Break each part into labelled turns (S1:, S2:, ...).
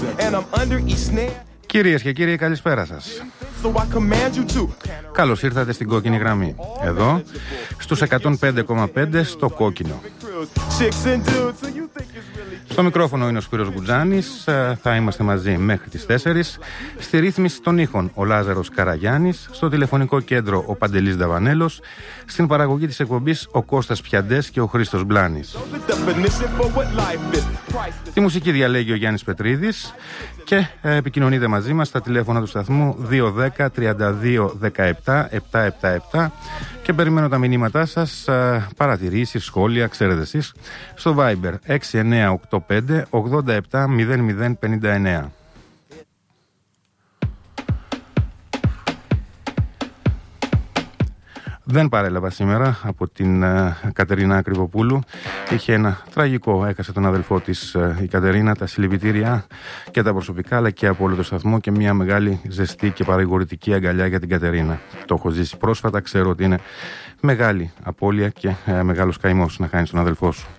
S1: Κυρίες και κύριοι, καλησπέρα σας. Καλώς ήρθατε στην Κόκκινη Γραμμή. Εδώ, στους 105,5 στο Κόκκινο. Στο μικρόφωνο είναι ο Σπύρος Γκουτζάνης. Θα είμαστε μαζί μέχρι τις 4. Στη ρύθμιση των ήχων ο Λάζαρος Καραγιάννης. Στο τηλεφωνικό κέντρο ο Παντελής Δαβανέλος. Στην παραγωγή της εκπομπής ο Κώστας Πιαντές και ο Χρήστος Μπλάνης. Τη μουσική διαλέγει ο Γιάννης Πετρίδης. Και επικοινωνείτε μαζί μας στα τηλέφωνα του σταθμού 210 32 17 777 και περιμένω τα μηνύματά σας, παρατηρήσεις, σχόλια, ξέρετε εσείς, στο Viber 6985 87 0059. Δεν παρέλαβα σήμερα από την Κατερίνα Ακριβοπούλου. Είχε ένα τραγικό, έχασε τον αδελφό της η Κατερίνα. Τα συλληπιτήρια και τα προσωπικά, αλλά και από όλο το σταθμό, και μια μεγάλη ζεστή και παρηγορητική αγκαλιά για την Κατερίνα. Το έχω ζήσει πρόσφατα, ξέρω ότι είναι μεγάλη απώλεια και μεγάλος καημός να χάνεις τον αδελφό σου.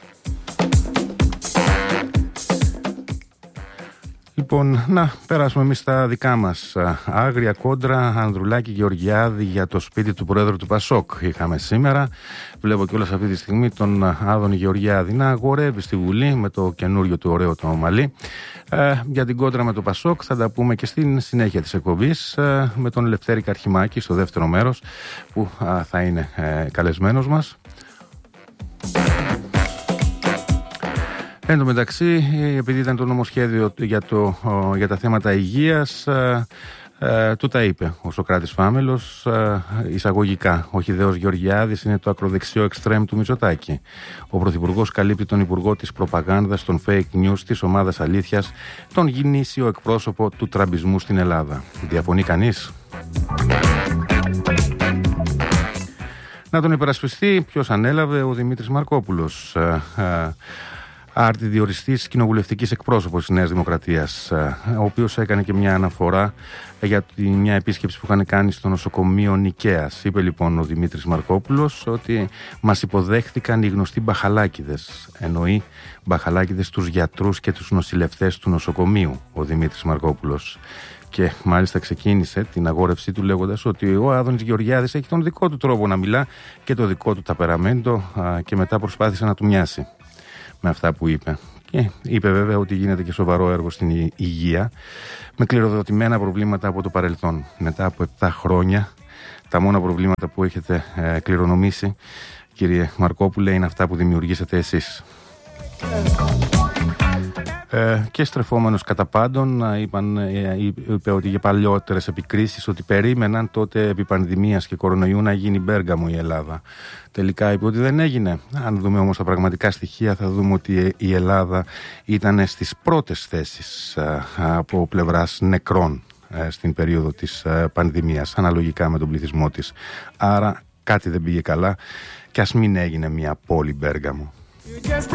S1: Λοιπόν, να περάσουμε εμείς στα δικά μας. Άγρια κόντρα Ανδρουλάκη Γεωργιάδη για το σπίτι του Προέδρου του Πασόκ είχαμε σήμερα. Βλέπω κιόλας αυτή τη στιγμή τον Άδωνη Γεωργιάδη να αγορεύει στη Βουλή με το καινούριο του ωραίο το μαλλί. Για την κόντρα με το Πασόκ θα τα πούμε και στην συνέχεια της εκπομπής με τον Λευτέρη Καρχιμάκη στο δεύτερο μέρος, που θα είναι καλεσμένος μας. Εν τω μεταξύ, επειδή ήταν το νομοσχέδιο για τα θέματα υγείας, του τα είπε ο Σωκράτης Φάμελος εισαγωγικά. Ο Χιδαίος Γεωργιάδης είναι το ακροδεξιό εξτρέμ του Μητσοτάκη. Ο Πρωθυπουργός καλύπτει τον Υπουργό της Προπαγάνδας, των fake news, της ομάδας αλήθειας, τον γνήσιο εκπρόσωπο του τραμπισμού στην Ελλάδα. Διαφωνεί κανείς? Να τον υπερασπιστεί ποιος ανέλαβε? Ο Δημήτρης Μαρκόπουλος, άρτη διοριστής κοινοβουλευτικής εκπρόσωπος της Νέας Δημοκρατίας, ο οποίος έκανε και μια αναφορά για μια επίσκεψη που είχαν κάνει στο νοσοκομείο Νικαίας. Είπε λοιπόν ο Δημήτρης Μαρκόπουλος ότι μας υποδέχθηκαν οι γνωστοί μπαχαλάκηδες. Εννοεί μπαχαλάκηδες τους γιατρούς και τους νοσηλευτές του νοσοκομείου, ο Δημήτρης Μαρκόπουλος. Και μάλιστα ξεκίνησε την αγόρευσή του λέγοντας ότι ο Άδωνης Γεωργιάδης έχει τον δικό του τρόπο να μιλά και το δικό του ταπεραμέντο, και μετά προσπάθησε να του μοιάσει με αυτά που είπε. Και είπε βέβαια ότι γίνεται και σοβαρό έργο στην υγεία, με κληροδοτημένα προβλήματα από το παρελθόν. Μετά από 7 χρόνια, τα μόνα προβλήματα που έχετε κληρονομήσει, κύριε Μαρκόπουλε, είναι αυτά που δημιουργήσατε εσείς. Και στρεφόμενος κατά πάντων, είπε ότι για παλιότερες επικρίσεις ότι περίμεναν τότε επί πανδημίας και κορονοϊού να γίνει Μπέργαμο η Ελλάδα. Τελικά είπε ότι δεν έγινε. Αν δούμε όμως τα πραγματικά στοιχεία, θα δούμε ότι η Ελλάδα ήταν στις πρώτες θέσεις από πλευράς νεκρών στην περίοδο της πανδημίας, αναλογικά με τον πληθυσμό της. Άρα κάτι δεν πήγε καλά, και ας μην έγινε μια πόλη Μπέργαμο.